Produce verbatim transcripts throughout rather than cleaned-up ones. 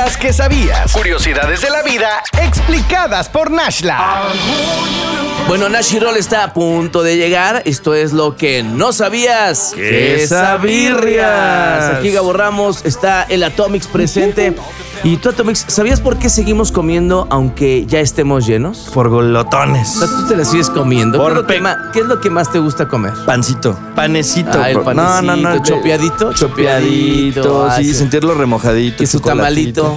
sabías que sabías. Curiosidades de la vida explicadas por Nashla. Bueno, Nash y Roll está a punto de llegar. Esto es lo que no sabías. ¡Qué sabirrias! Aquí Gabo Ramos, está el Atomix presente. Y tú, Atomix, ¿sabías por qué seguimos comiendo aunque ya estemos llenos? Por golotones. O sea, tú te la sigues comiendo. Por ¿Qué, es lo que pe- ma- ¿Qué es lo que más te gusta comer? Pancito. Panecito. Ah, el bro. panecito, No, no, no. chopeadito, Chopeadito. chopeadito, Sí, ah, sí. sentirlo remojadito. Y su tamalito.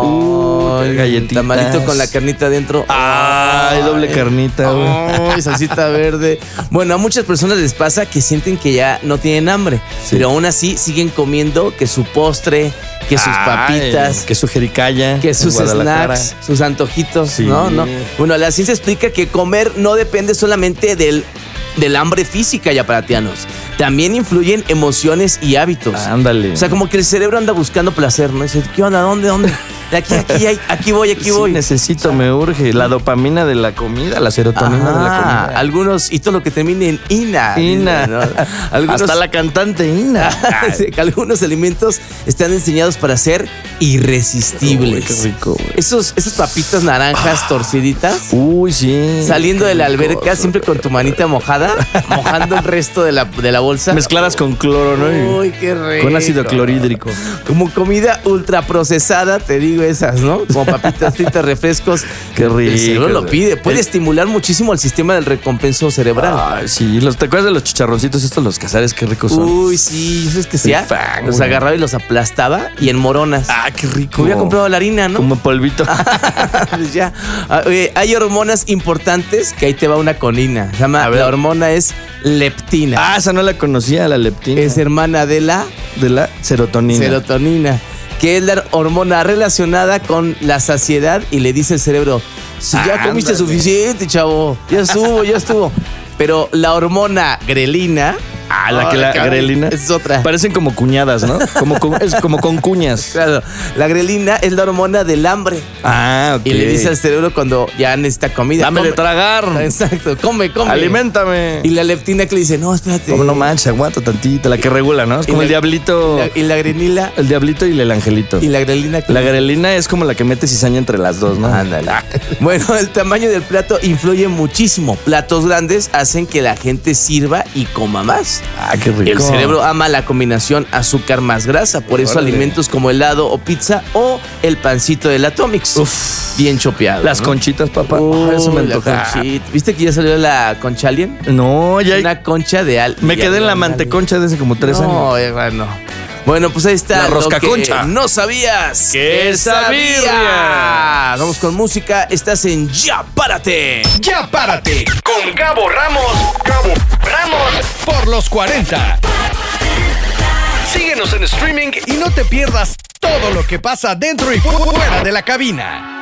Uh, Ay, galletitas. tamalito con la carnita adentro. Ay, doble carnita, güey. Ay, salsita verde. Bueno, a muchas personas les pasa que sienten que ya no tienen hambre, Sí. pero aún así siguen comiendo que su postre, que sus Ay, papitas, que su jericaya. que sus en Guadalajara. snacks, sus antojitos, Sí. ¿no? No. Bueno, la ciencia explica que comer no depende solamente del, del hambre física, yaparatianos. También influyen emociones y hábitos. Ándale. O sea, como que el cerebro anda buscando placer, ¿no? Dice, ¿qué onda? ¿Dónde? ¿Dónde? De aquí, aquí, aquí, aquí voy, aquí Sí, voy. necesito, me urge. La dopamina de la comida, la serotonina Ajá, de la comida. algunos, y todo lo que termine en ina. Ina. ¿no? Algunos, Hasta la cantante Ina. Sí, que algunos alimentos están diseñados para ser irresistibles. Uy, qué rico, güey. Esos, esas papitas naranjas torciditas, Uy, sí. saliendo Qué de la rico. alberca, siempre con tu manita mojada, mojando el resto de la, de la bolsa. Mezcladas con cloro, ¿no? Y- Uy, qué rico. Con ácido clorhídrico. Como comida ultraprocesada, te digo esas, ¿no? Como papitas fritas, refrescos. Qué rico. El cerebro lo pide. Puede El- estimular muchísimo el sistema del recompenso cerebral. Ay, sí. Los, ¿te acuerdas de los chicharroncitos estos, los cazares? Qué ricos son. Uy, sí, ¿sabes qué Soy hacía? fan, Los güey. agarraba y los aplastaba y en moronas. Ah, qué rico. Me hubiera comprado la harina, ¿no? Como polvito. Pues ya. Ah, oye, hay hormonas importantes que ahí te va una conina. Se llama, A ver. la hormona es leptina. Ah, esa no la conocía, la leptina. Es hermana de la de la serotonina. serotonina, que es la hormona relacionada con la saciedad y le dice al cerebro, si ya Ándale. comiste suficiente, chavo, ya estuvo, ya estuvo. Pero la hormona grelina, Ah, la que la cabrón, grelina. es otra. Parecen como cuñadas, ¿no? Como con- es como con cuñas. Claro, la grelina es la hormona del hambre. Ah, ok. Y le dice al cerebro cuando ya necesita comida. Dame de come. tragar. Exacto, come, come. Aliméntame. Y la leptina que le dice, no, espérate. Como no manches, aguanta tantito. La que regula, ¿no? Es Y como la- el diablito. Y la, y la grenila El diablito y el angelito. y la grelina. que- La grelina es como la que mete cizaña entre las dos, ¿no? Ándale. Bueno, el tamaño del plato influye muchísimo. Platos grandes hacen que la gente sirva y coma más. Ah, qué rico. El cerebro ama la combinación azúcar más grasa, por eso Órale. alimentos como helado o pizza o el pancito del Atomix. Uf. Bien chopeado. Las ¿no? conchitas, papá. Uy, Ah, eso me la antoja. conchita. ¿Viste que ya salió la concha alien? No, ya. Una concha de al. Me de quedé en la alien. manteconcha de hace como tres años. No, eh, bueno. Bueno, pues ahí está. La lo rosca que concha. No sabías. ¡Qué sabirrias! Vamos con música. Estás en Ya Párate. Ya párate con Gabo Ramos. Gabo Ramos por los cuarenta. Síguenos en streaming y no te pierdas todo lo que pasa dentro y fu- fuera de la cabina.